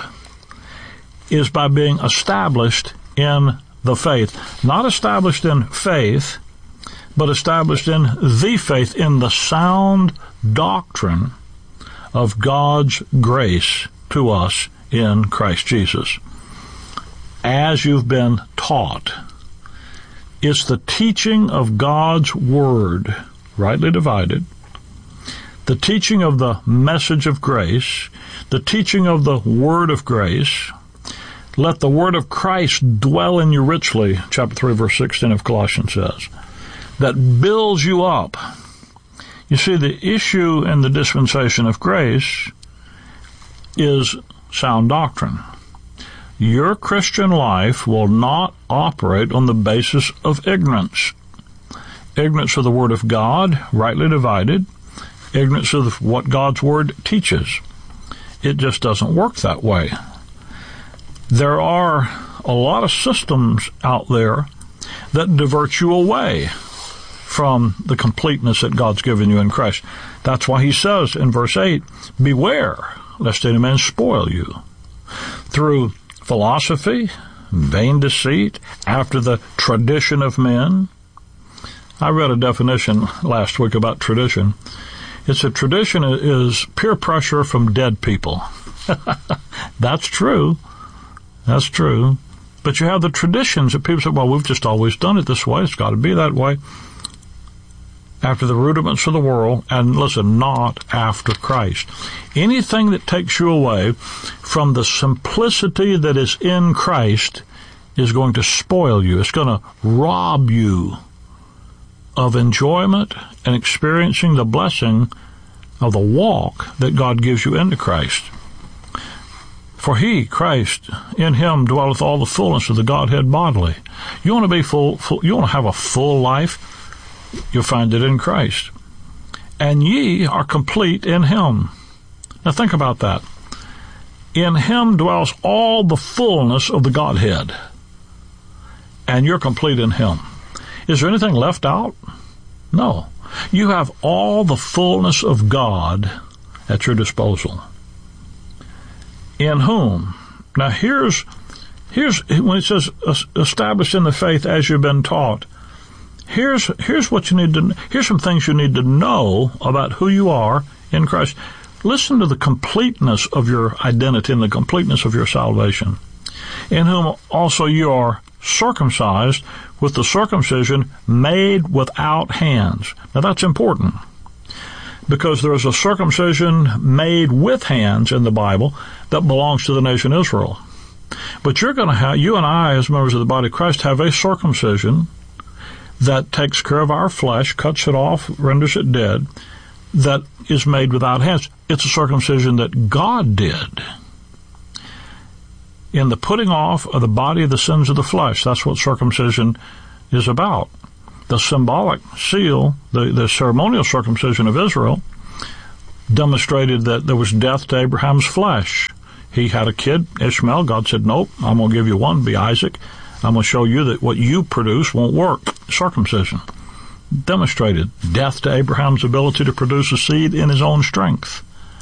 is by being established in the faith. Not established in faith, but established in the faith, in the sound doctrine of God's grace to us in Christ Jesus. As you've been taught. It's the teaching of God's Word, rightly divided, the teaching of the message of grace, the teaching of the Word of grace. Let the Word of Christ dwell in you richly, chapter three, verse sixteen of Colossians says, that builds you up. You see, the issue in the dispensation of grace is sound doctrine. Your Christian life will not operate on the basis of ignorance. Ignorance of the Word of God, rightly divided, ignorance of what God's Word teaches. It just doesn't work that way. There are a lot of systems out there that divert you away from the completeness that God's given you in Christ. That's why he says in verse eight, beware lest any man spoil you through philosophy, vain deceit, after the tradition of men. I read a definition last week about tradition. It's a tradition is peer pressure from dead people. That's true. That's true. But you have the traditions that people say, well, we've just always done it this way. It's got to be that way. After the rudiments of the world, and listen, not after Christ. Anything that takes you away from the simplicity that is in Christ is going to spoil you. It's going to rob you of enjoyment and experiencing the blessing of the walk that God gives you into Christ. For he, Christ, in him dwelleth all the fullness of the Godhead bodily. You want to be full, full you want to have a full life? You'll find it in Christ. And ye are complete in him. Now think about that. In him dwells all the fullness of the Godhead. And you're complete in him. Is there anything left out? No. You have all the fullness of God at your disposal. In whom? Now here's, here's when it says established in the faith as you've been taught. Here's, here's what you need to, here's some things you need to know about who you are in Christ. Listen to the completeness of your identity and the completeness of your salvation. In whom also you are circumcised with the circumcision made without hands. Now that's important, because there is a circumcision made with hands in the Bible that belongs to the nation Israel. But you're going to have, you and I as members of the body of Christ have a circumcision that takes care of our flesh, cuts it off, renders it dead, that is made without hands. It's a circumcision that God did. In the putting off of the body of the sins of the flesh, that's what circumcision is about. The symbolic seal, the, the ceremonial circumcision of Israel, demonstrated that there was death to Abraham's flesh. He had a kid, Ishmael. God said, nope, I'm going to give you one, be Isaac. I'm going to show you that what you produce won't work. Circumcision demonstrated death to Abraham's ability to produce a seed in his own strength.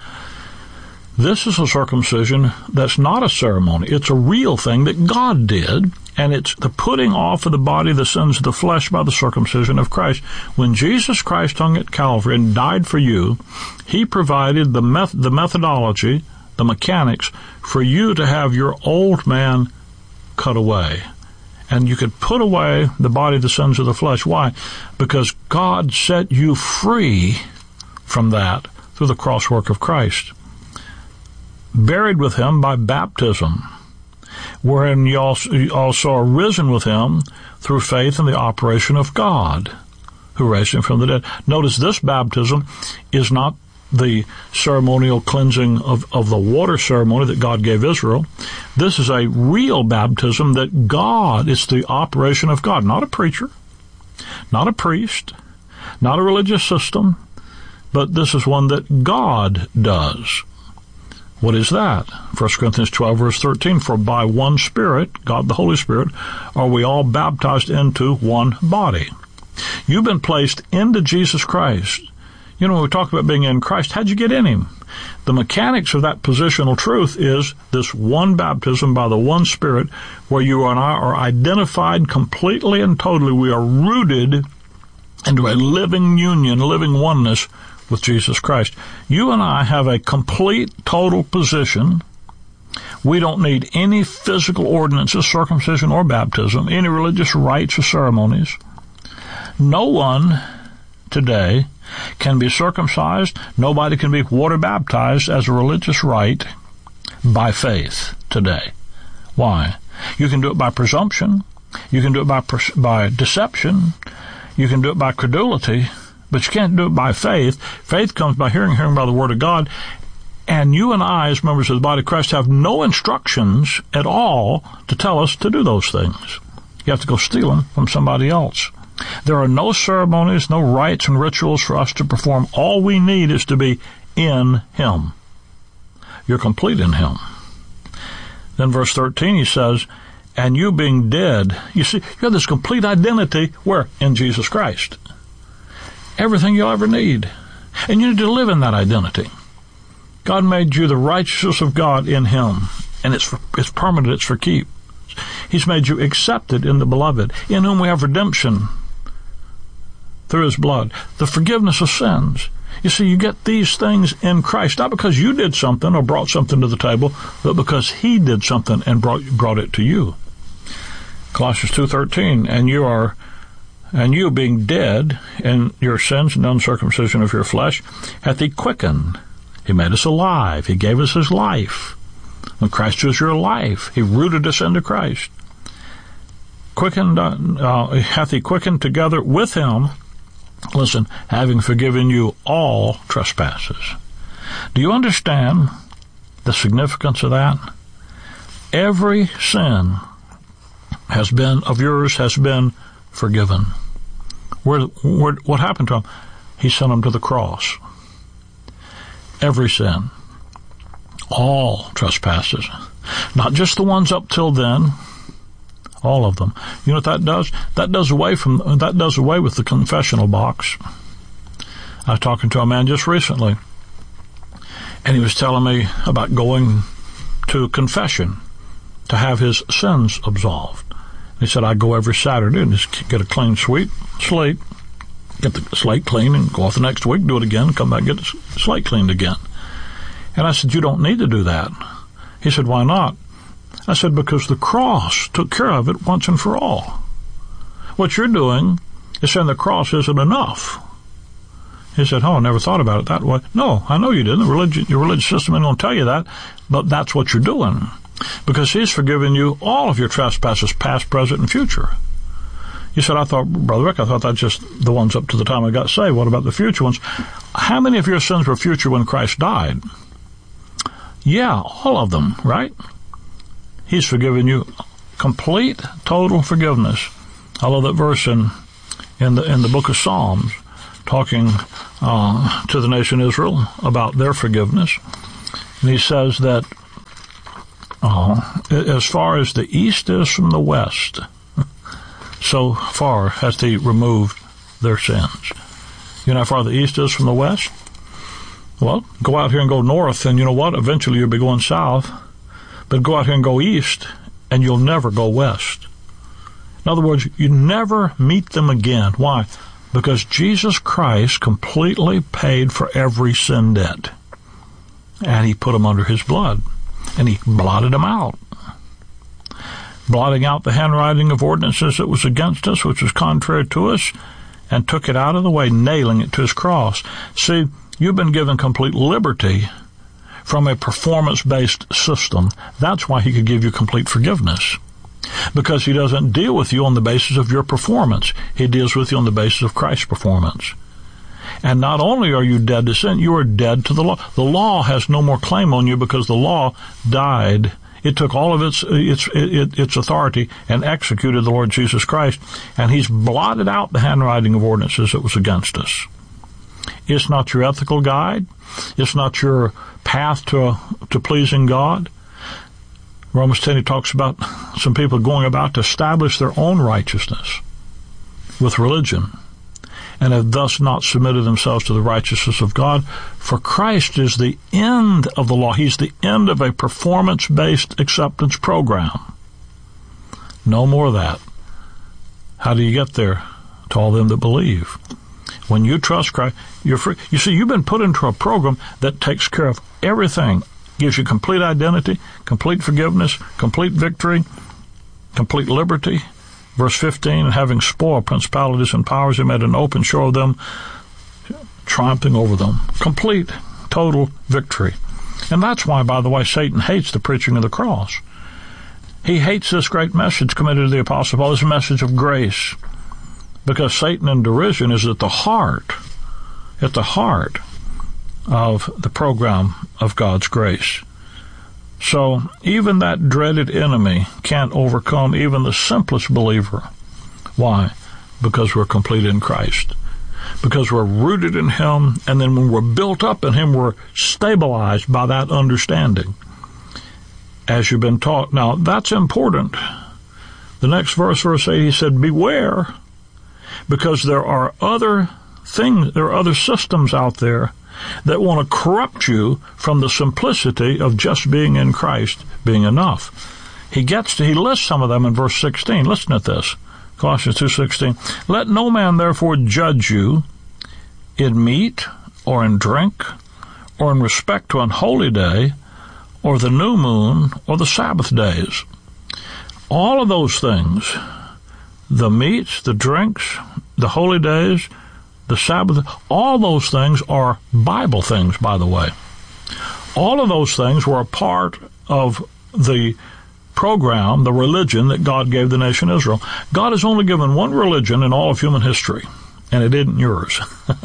This is a circumcision that's not a ceremony. It's a real thing that God did, and it's the putting off of the body the sins of the flesh by the circumcision of Christ. When Jesus Christ hung at Calvary and died for you, he provided the meth- the methodology, the mechanics, for you to have your old man cut away. And you could put away the body, the sins of the flesh. Why? Because God set you free from that through the cross work of Christ. Buried with him by baptism, wherein you also, you also are risen with him through faith in the operation of God, who raised him from the dead. Notice this baptism is not the ceremonial cleansing of, of the water ceremony that God gave Israel. This is a real baptism that God, it's the operation of God, not a preacher, not a priest, not a religious system, but this is one that God does. What is that? First Corinthians twelve, verse thirteen, for by one Spirit, God the Holy Spirit, are we all baptized into one body. You've been placed into Jesus Christ. You know, when we talk about being in Christ, how'd you get in him? The mechanics of that positional truth is this one baptism by the one Spirit, where you and I are identified completely and totally. We are rooted into a living union, living oneness with Jesus Christ. You and I have a complete, total position. We don't need any physical ordinances, circumcision or baptism, any religious rites or ceremonies. No one today can be circumcised. Nobody can be water baptized as a religious rite by faith today. Why? You can do it by presumption. You can do it by by deception. You can do it by credulity, but you can't do it by faith. Faith comes by hearing, hearing by the Word of God. And you and I, as members of the body of Christ, have no instructions at all to tell us to do those things. You have to go steal them from somebody else. There are no ceremonies, no rites and rituals for us to perform. All we need is to be in him. You're complete in him. Then verse thirteen, he says, and you being dead, you see, you have this complete identity, where? In Jesus Christ. Everything you'll ever need. And you need to live in that identity. God made you the righteousness of God in him. And it's for, it's permanent, it's for keep. He's made you accepted in the beloved, in whom we have redemption through his blood, the forgiveness of sins. You see, you get these things in Christ, not because you did something or brought something to the table, but because he did something and brought, brought it to you. Colossians two thirteen, and you are, and you being dead in your sins and uncircumcision of your flesh, hath he quickened. He made us alive. He gave us his life. When Christ was your life, he rooted us into Christ. Quickened, uh, uh, hath he quickened together with him, listen, having forgiven you all trespasses. Do you understand the significance of that? Every sin has been, of yours has been forgiven. Where, where, what happened to him? He sent him to the cross. Every sin. All trespasses. Not just the ones up till then. All of them. You know what that does? That does away from, that does away with the confessional box. I was talking to a man just recently, and he was telling me about going to confession to have his sins absolved. He said, I go every Saturday and just get a clean sweep, slate, get the slate clean, and go off the next week, do it again, come back and get the slate cleaned again. And I said, you don't need to do that. He said, why not? I said, because the cross took care of it once and for all. What you're doing is saying the cross isn't enough. He said, oh, I never thought about it that way. No, I know you didn't. The religion, your religious system ain't going to tell you that, but that's what you're doing. Because he's forgiven you all of your trespasses, past, present, and future. You said, I thought, Brother Rick, I thought that's just the ones up to the time I got saved. What about the future ones? How many of your sins were future when Christ died? Yeah, all of them, right? He's forgiven you complete, total forgiveness. I love that verse in in the in the book of Psalms, talking uh, to the nation Israel about their forgiveness. And he says that uh, as far as the east is from the west, so far has he removed their sins. You know how far the east is from the west? Well, go out here and go north, and you know what? Eventually you'll be going south. But go out here and go east, and you'll never go west. In other words, you never meet them again. Why? Because Jesus Christ completely paid for every sin debt. And he put them under his blood. And he blotted them out. Blotting out the handwriting of ordinances that was against us, which was contrary to us, and took it out of the way, nailing it to his cross. See, you've been given complete liberty from a performance-based system. That's why he could give you complete forgiveness. Because he doesn't deal with you on the basis of your performance. He deals with you on the basis of Christ's performance. And not only are you dead to sin, you are dead to the law. The law has no more claim on you because the law died. It took all of its its its authority and executed the Lord Jesus Christ, and he's blotted out the handwriting of ordinances that was against us. It's not your ethical guide. It's not your path to to pleasing God. Romans ten, he talks about some people going about to establish their own righteousness with religion, and have thus not submitted themselves to the righteousness of God. For Christ is the end of the law. He's the end of a performance-based acceptance program. No more of that. How do you get there? To all them that believe. When you trust Christ, you're free. You see, you've been put into a program that takes care of everything. Gives you complete identity, complete forgiveness, complete victory, complete liberty. Verse fifteen, and having spoiled principalities and powers, he made an open show of them, triumphing over them. Complete, total victory. And that's why, by the way, Satan hates the preaching of the cross. He hates this great message committed to the Apostle Paul, this message of grace. Because Satan in derision is at the heart, at the heart of the program of God's grace. So even that dreaded enemy can't overcome even the simplest believer. Why? Because we're complete in Christ. Because we're rooted in him, and then when we're built up in him, we're stabilized by that understanding, as you've been taught. Now, that's important. The next verse, verse eight, he said, beware, because there are other things, there are other systems out there that want to corrupt you from the simplicity of just being in Christ being enough. He gets to, he lists some of them in verse sixteen. Listen to this. Colossians two sixteen. Let no man therefore judge you in meat or in drink or in respect to an holy day or the new moon or the Sabbath days. All of those things, the meats, the drinks, the holy days, the Sabbath, all those things are Bible things, by the way. All of those things were a part of the program, the religion that God gave the nation Israel. God has only given one religion in all of human history, and it isn't yours.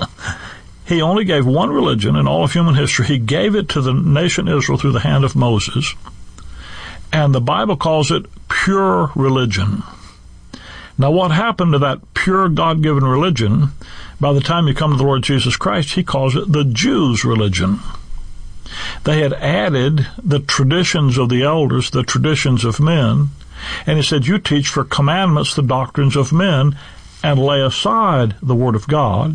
He only gave one religion in all of human history. He gave it to the nation Israel through the hand of Moses, and the Bible calls it pure religion. Now, what happened to that pure God-given religion? By the time you come to the Lord Jesus Christ, he calls it the Jews' religion. They had added the traditions of the elders, the traditions of men, and he said, you teach for commandments the doctrines of men and lay aside the Word of God,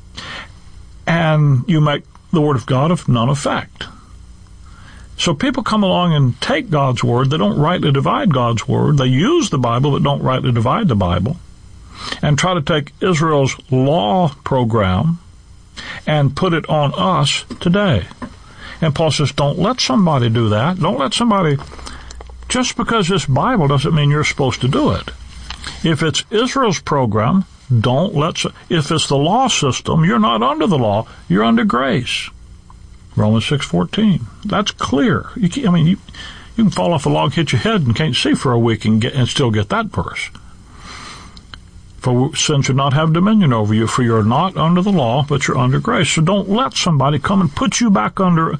and you make the Word of God of none effect. So people come along and take God's Word. They don't rightly divide God's Word. They use the Bible but don't rightly divide the Bible, and try to take Israel's law program and put it on us today. And Paul says, don't let somebody do that. Don't let somebody, just because this Bible doesn't mean you're supposed to do it. If it's Israel's program, don't let, if it's the law system, you're not under the law, you're under grace. Romans six fourteen. That's clear. You can, I mean, you, you can fall off a log, hit your head, and can't see for a week and get and still get that verse. For sin should not have dominion over you, for you're not under the law, but you're under grace. So don't let somebody come and put you back under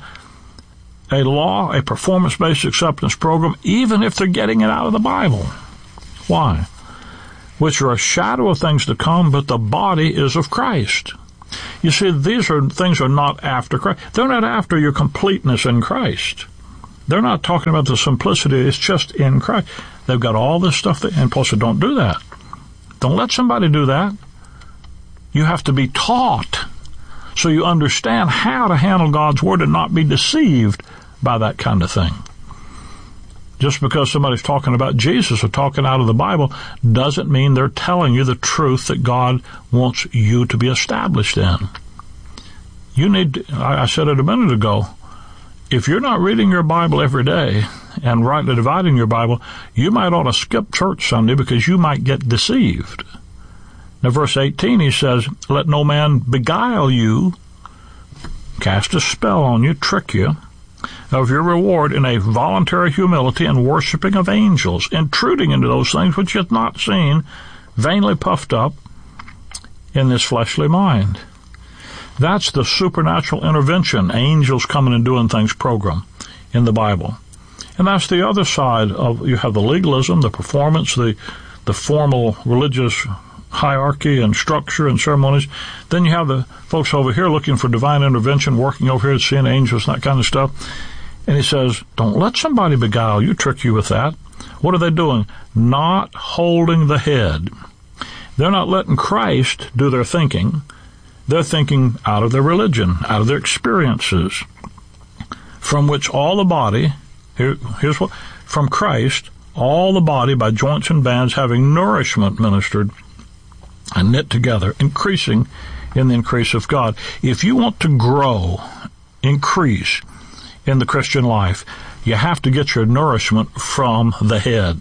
a law, a performance-based acceptance program, even if they're getting it out of the Bible. Why? Which are a shadow of things to come, but the body is of Christ. You see, these are things are not after Christ. They're not after your completeness in Christ. They're not talking about the simplicity. It's just in Christ. They've got all this stuff, that, and Paul said, don't do that. Don't let somebody do that. You have to be taught so you understand how to handle God's Word and not be deceived by that kind of thing. Just because somebody's talking about Jesus or talking out of the Bible doesn't mean they're telling you the truth that God wants you to be established in. You need to, I said it a minute ago, if you're not reading your Bible every day and rightly dividing your Bible, you might ought to skip church Sunday because you might get deceived. Now, verse eighteen, he says, let no man beguile you, cast a spell on you, trick you, of your reward in a voluntary humility and worshiping of angels, intruding into those things which you have not seen, vainly puffed up in this fleshly mind. That's the supernatural intervention, angels coming and doing things program in the Bible. And that's the other side of, you have the legalism, the performance, the, the formal religious hierarchy and structure and ceremonies. Then you have the folks over here looking for divine intervention, working over here, seeing angels and that kind of stuff. And he says, don't let somebody beguile you, trick you with that. What are they doing? Not holding the head. They're not letting Christ do their thinking. They're thinking out of their religion, out of their experiences, from which all the body, here, here's what, from Christ, all the body by joints and bands having nourishment ministered and knit together, increasing in the increase of God. If you want to grow, increase in the Christian life, you have to get your nourishment from the head.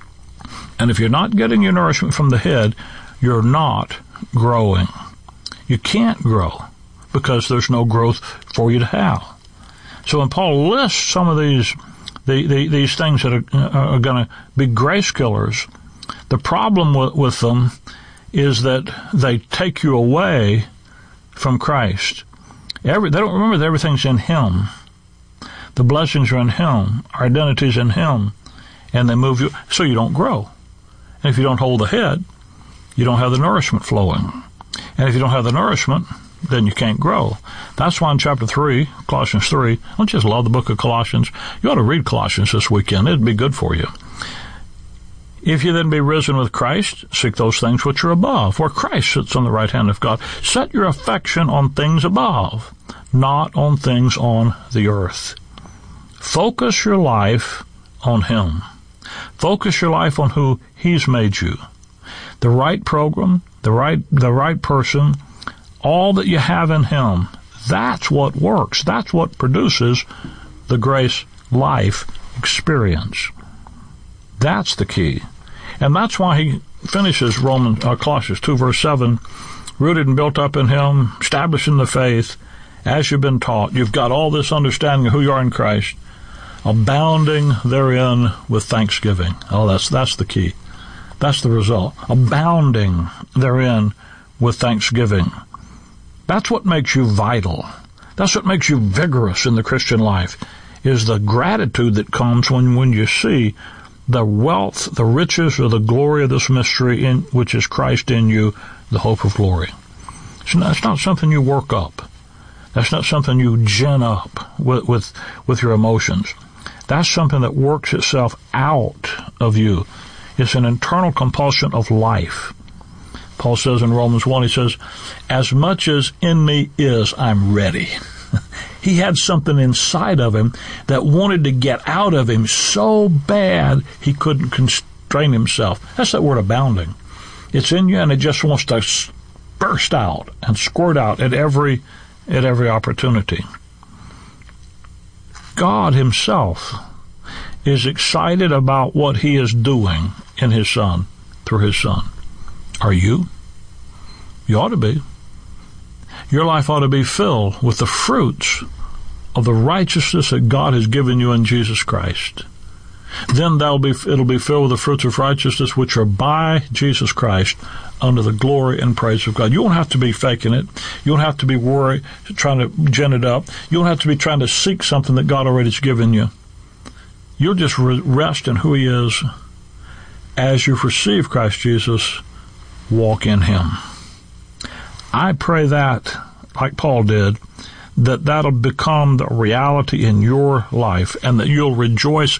And if you're not getting your nourishment from the head, you're not growing. You can't grow because there's no growth for you to have. So when Paul lists some of these the, the, these things that are, are going to be grace killers, the problem with, with them is that they take you away from Christ. Every, they don't remember that everything's in Him. The blessings are in Him. Our identity's in Him. And they move you, so you don't grow. And if you don't hold the head, you don't have the nourishment flowing. And if you don't have the nourishment, then you can't grow. That's why in chapter three, Colossians three, I just love the book of Colossians. You ought to read Colossians this weekend. It'd be good for you. If you then be risen with Christ, seek those things which are above, where Christ sits on the right hand of God. Set your affection on things above, not on things on the earth. Focus your life on Him. Focus your life on who He's made you. The right program, the right, the right person, all that you have in Him, that's what works. That's what produces the grace life experience. That's the key. And that's why he finishes Romans, uh, Colossians two, verse seven, rooted and built up in Him, established in the faith, as you've been taught. You've got all this understanding of who you are in Christ, abounding therein with thanksgiving. Oh, that's, that's the key. That's the result. Abounding therein with thanksgiving. That's what makes you vital. That's what makes you vigorous in the Christian life, is the gratitude that comes when, when you see the wealth, the riches, or the glory of this mystery, in which is Christ in you, the hope of glory. So that's not something you work up. That's not something you gin up with, with, with your emotions. That's something that works itself out of you. It's an internal compulsion of life. Paul says in Romans one, he says, as much as in me is, I'm ready. He had something inside of him that wanted to get out of him so bad he couldn't constrain himself. That's that word abounding. It's in you and it just wants to burst out and squirt out at every, at every opportunity. God Himself is excited about what He is doing in His Son, through His Son. Are you? You ought to be. Your life ought to be filled with the fruits of the righteousness that God has given you in Jesus Christ. Then that'll be, it'll be filled with the fruits of righteousness, which are by Jesus Christ, under the glory and praise of God. You don't have to be faking it. You don't have to be worried, trying to gin it up. You don't have to be trying to seek something that God already has given you. You'll just rest in who He is. As you've received Christ Jesus, walk in Him. I pray that, like Paul did, that that'll become the reality in your life, and that you'll rejoice